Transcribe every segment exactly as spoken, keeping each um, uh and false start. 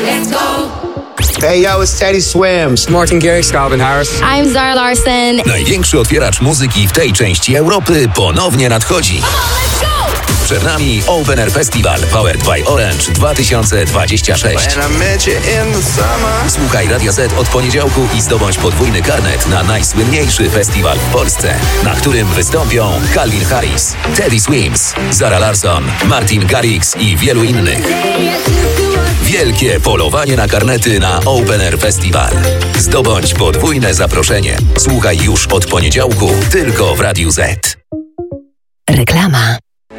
Let's go. Hey yo, it's Teddy Swims. Martin Garrix, Calvin Harris. I'm Zara Larsson. Największy otwieracz muzyki w tej części Europy ponownie nadchodzi. Przed nami Open Air Festival Powered by Orange dwa tysiące dwadzieścia sześć. Słuchaj Radia Z od poniedziałku i zdobądź podwójny karnet na najsłynniejszy festiwal w Polsce, na którym wystąpią Calvin Harris, Teddy Swims, Zara Larsson, Martin Garrix i wielu innych. Wielkie polowanie na karnety na Open Air Festival. Zdobądź podwójne zaproszenie. Słuchaj już od poniedziałku tylko w Radiu Z. Reklama.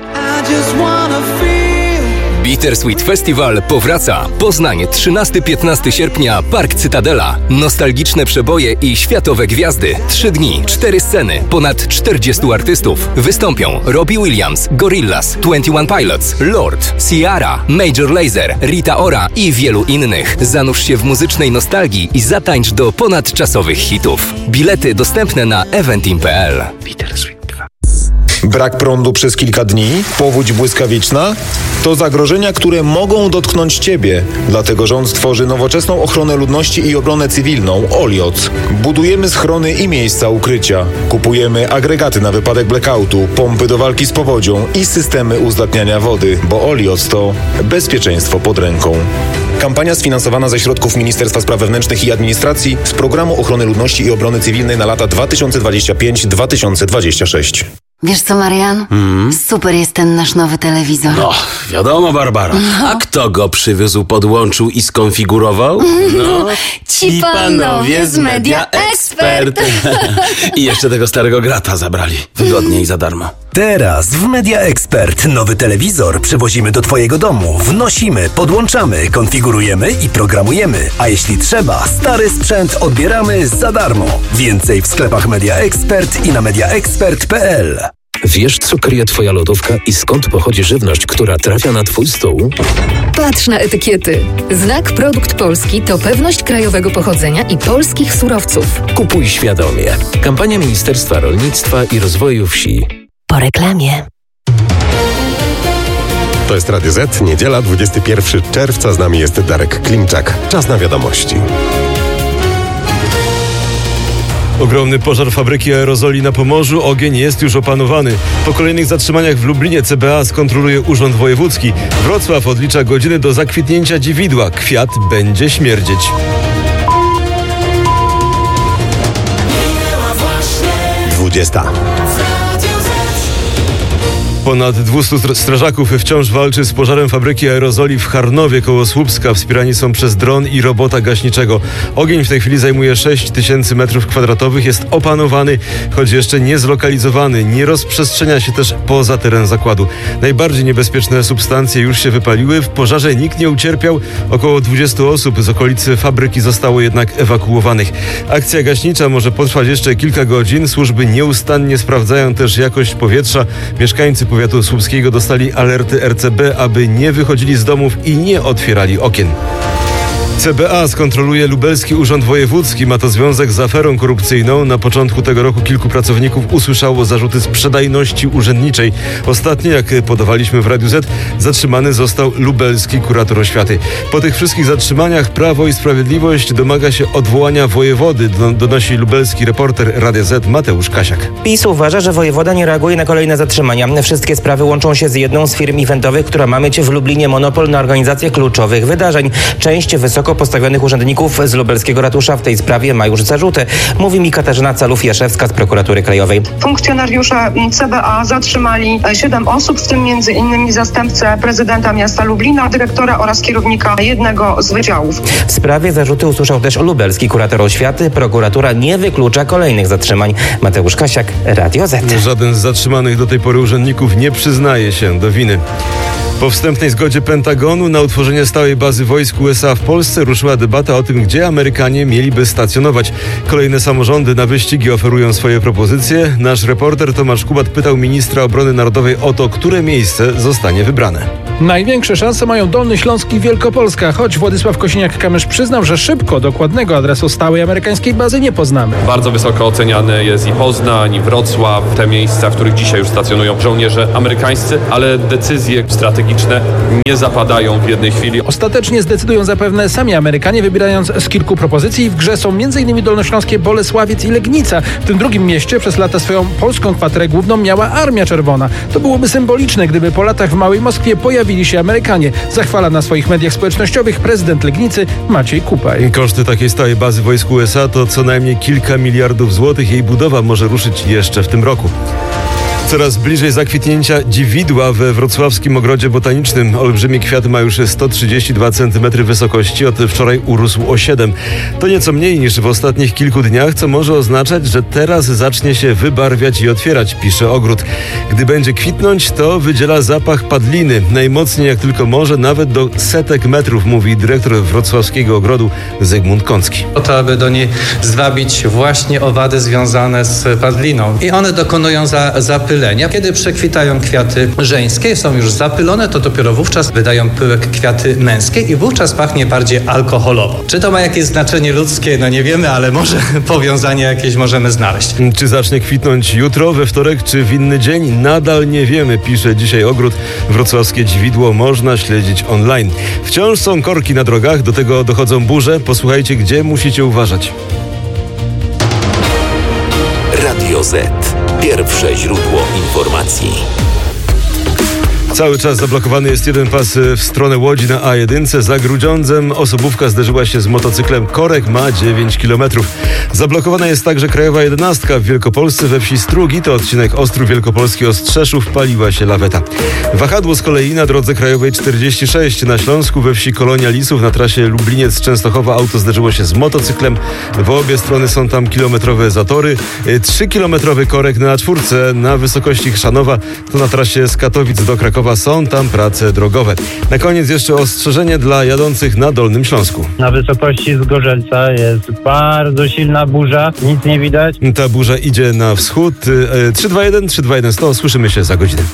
Bittersweet Festival powraca. Poznań, trzynastego do piętnastego sierpnia, Park Cytadela. Nostalgiczne przeboje i światowe gwiazdy. Trzy dni, cztery sceny, ponad czterdziestu artystów. Wystąpią Robbie Williams, Gorillaz, Twenty One Pilots, Lord, Ciara, Major Lazer, Rita Ora i wielu innych. Zanurz się w muzycznej nostalgii i zatańcz do ponadczasowych hitów. Bilety dostępne na eventim kropka p l. Bittersweet. Brak prądu przez kilka dni? Powódź błyskawiczna? To zagrożenia, które mogą dotknąć Ciebie. Dlatego rząd tworzy nowoczesną ochronę ludności i obronę cywilną Olioc. Budujemy schrony i miejsca ukrycia. Kupujemy agregaty na wypadek blackoutu, pompy do walki z powodzią i systemy uzdatniania wody, bo Olioc to bezpieczeństwo pod ręką. Kampania sfinansowana ze środków Ministerstwa Spraw Wewnętrznych i Administracji z Programu Ochrony Ludności i Obrony Cywilnej na lata dwa tysiące dwudziesty piąty do dwa tysiące dwudziestego szóstego. Wiesz co, Marian? Mm. Super jest ten nasz nowy telewizor. No, wiadomo, Barbara. No. A kto go przywiózł, podłączył i skonfigurował? No, ci panowie z Media Expert. I jeszcze tego starego grata zabrali. Wygodnie i za darmo. Teraz w Media Expert nowy telewizor przywozimy do Twojego domu. Wnosimy, podłączamy, konfigurujemy i programujemy. A jeśli trzeba, stary sprzęt odbieramy za darmo. Więcej w sklepach Media Expert i na media expert kropka p l. Wiesz, co kryje Twoja lodówka i skąd pochodzi żywność, która trafia na Twój stół? Patrz na etykiety. Znak Produkt Polski to pewność krajowego pochodzenia i polskich surowców. Kupuj świadomie. Kampania Ministerstwa Rolnictwa i Rozwoju Wsi. Po reklamie. To jest Radio Z, niedziela, dwudziestego pierwszego czerwca. Z nami jest Darek Klimczak. Czas na wiadomości. Ogromny pożar fabryki aerozoli na Pomorzu. Ogień jest już opanowany. Po kolejnych zatrzymaniach w Lublinie C B A skontroluje Urząd Wojewódzki. Wrocław odlicza godziny do zakwitnięcia dziwidła. Kwiat będzie śmierdzieć. dwudziesta. Ponad dwieście strażaków wciąż walczy z pożarem fabryki aerozoli w Charnowie koło Słupska. Wspierani są przez dron i robota gaśniczego. Ogień w tej chwili zajmuje sześć tysięcy metrów kwadratowych. Jest opanowany, choć jeszcze nie zlokalizowany. Nie rozprzestrzenia się też poza teren zakładu. Najbardziej niebezpieczne substancje już się wypaliły. W pożarze nikt nie ucierpiał. Około dwudziestu osób z okolicy fabryki zostało jednak ewakuowanych. Akcja gaśnicza może potrwać jeszcze kilka godzin. Służby nieustannie sprawdzają też jakość powietrza. Mieszkańcy powiatu słupskiego dostali alerty R C B, aby nie wychodzili z domów i nie otwierali okien. C B A skontroluje Lubelski Urząd Wojewódzki. Ma to związek z aferą korupcyjną. Na początku tego roku kilku pracowników usłyszało zarzuty sprzedajności urzędniczej. Ostatnio, jak podawaliśmy w Radiu Z, zatrzymany został lubelski kurator oświaty. Po tych wszystkich zatrzymaniach Prawo i Sprawiedliwość domaga się odwołania wojewody, donosi lubelski reporter Radia Z Mateusz Kasiak. PiS uważa, że wojewoda nie reaguje na kolejne zatrzymania. Wszystkie sprawy łączą się z jedną z firm eventowych, która ma mieć w Lublinie monopol na organizację kluczowych wydarzeń. Część wysoko postawionych urzędników z lubelskiego ratusza w tej sprawie ma już zarzuty. Mówi mi Katarzyna Calów-Jaszewska z Prokuratury Krajowej. Funkcjonariusze C B A zatrzymali siedem osób, w tym między innymi zastępcę prezydenta miasta Lublina, dyrektora oraz kierownika jednego z wydziałów. W sprawie zarzuty usłyszał też lubelski kurator oświaty. Prokuratura nie wyklucza kolejnych zatrzymań. Mateusz Kasiak, Radio Z. Żaden z zatrzymanych do tej pory urzędników nie przyznaje się do winy. Po wstępnej zgodzie Pentagonu na utworzenie stałej bazy wojsk U S A w Polsce Polsce ruszyła debata o tym, gdzie Amerykanie mieliby stacjonować. Kolejne samorządy na wyścigi oferują swoje propozycje. Nasz reporter Tomasz Kubat pytał ministra obrony narodowej o to, które miejsce zostanie wybrane. Największe szanse mają Dolny Śląsk i Wielkopolska, choć Władysław Kosiniak-Kamysz przyznał, że szybko dokładnego adresu stałej amerykańskiej bazy nie poznamy. Bardzo wysoko oceniany jest i Poznań, i Wrocław, te miejsca, w których dzisiaj już stacjonują żołnierze amerykańscy, ale decyzje strategiczne nie zapadają w jednej chwili. Ostatecznie zdecydują zapewne sami Amerykanie, wybierając z kilku propozycji. W grze są m.in. dolnośląskie Bolesławiec i Legnica. W tym drugim mieście przez lata swoją polską kwaterę główną miała Armia Czerwona. To byłoby symboliczne, gdyby po latach w Małej Moskwie pojawili się Amerykanie. Zachwala na swoich mediach społecznościowych prezydent Legnicy Maciej Kupaj. Koszty takiej stałej bazy wojsk U S A to co najmniej kilka miliardów złotych. Jej budowa może ruszyć jeszcze w tym roku. Coraz bliżej zakwitnięcia dziwidła we wrocławskim ogrodzie botanicznym. Olbrzymi kwiat ma już sto trzydzieści dwa centymetry wysokości, od wczoraj urósł o siedem. To nieco mniej niż w ostatnich kilku dniach, co może oznaczać, że teraz zacznie się wybarwiać i otwierać, pisze ogród. Gdy będzie kwitnąć, to wydziela zapach padliny. Najmocniej jak tylko może, nawet do setek metrów, mówi dyrektor wrocławskiego ogrodu Zygmunt Kącki. Po to, aby do niej zwabić właśnie owady związane z padliną. I one dokonują za, zapylenia. Kiedy przekwitają kwiaty żeńskie, są już zapylone, to dopiero wówczas wydają pyłek kwiaty męskie i wówczas pachnie bardziej alkoholowo. Czy to ma jakieś znaczenie ludzkie? No nie wiemy, ale może powiązanie jakieś możemy znaleźć. Czy zacznie kwitnąć jutro, we wtorek, czy w inny dzień? Nadal nie wiemy, pisze dzisiaj ogród. Wrocławskie dziwidło można śledzić online. Wciąż są korki na drogach, do tego dochodzą burze. Posłuchajcie, gdzie musicie uważać. Radio Z. Pierwsze źródło informacji. Cały czas zablokowany jest jeden pas w stronę Łodzi na A jeden. Za Grudziądzem osobówka zderzyła się z motocyklem. Korek ma dziewięć kilometrów. Zablokowana jest także Krajowa jedenastka w Wielkopolsce we wsi Strugi. To odcinek Ostrów Wielkopolski Ostrzeszów. Paliła się laweta. Wahadło z kolei na drodze krajowej czterdzieści sześć na Śląsku we wsi Kolonia Lisów na trasie Lubliniec-Częstochowa auto zderzyło się z motocyklem. W obie strony są tam kilometrowe zatory. Trzykilometrowy korek na czwórce na wysokości Chrzanowa. To na trasie z Katowic do Krakowa. Są tam prace drogowe. Na koniec jeszcze ostrzeżenie dla jadących na Dolnym Śląsku. Na wysokości Zgorzelca jest bardzo silna burza, nic nie widać. Ta burza idzie na wschód. trzy dwa jeden trzy dwa jeden sto. Słyszymy się za godzinę.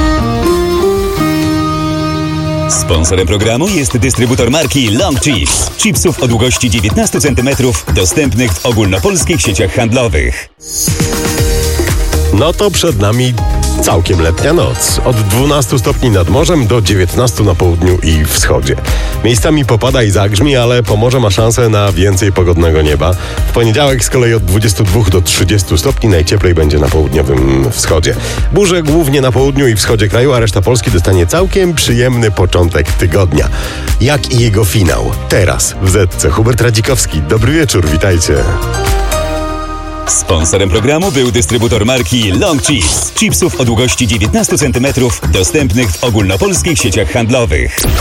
Sponsorem programu jest dystrybutor marki Long Chips. Chipsów o długości dziewiętnaście centymetrów, dostępnych w ogólnopolskich sieciach handlowych. No to przed nami całkiem letnia noc. Od dwunastu stopni nad morzem do dziewiętnastu na południu i wschodzie. Miejscami popada i zagrzmi, ale Pomorze ma szansę na więcej pogodnego nieba. W poniedziałek z kolei od dwudziestu dwóch do trzydziestu stopni, najcieplej będzie na południowym wschodzie. Burze głównie na południu i wschodzie kraju, a reszta Polski dostanie całkiem przyjemny początek tygodnia. Jak i jego finał. Teraz w Zetce Hubert Radzikowski. Dobry wieczór, witajcie. Sponsorem programu był dystrybutor marki Long Chips. Chipsów o długości dziewiętnaście centymetrów, dostępnych w ogólnopolskich sieciach handlowych.